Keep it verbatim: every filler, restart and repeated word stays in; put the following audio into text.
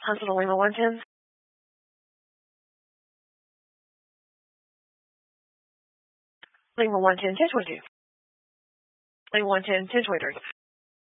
Hospital Lima one ten. Lima one ten, ten twenty-two. Lima one ten, ten twenty-three.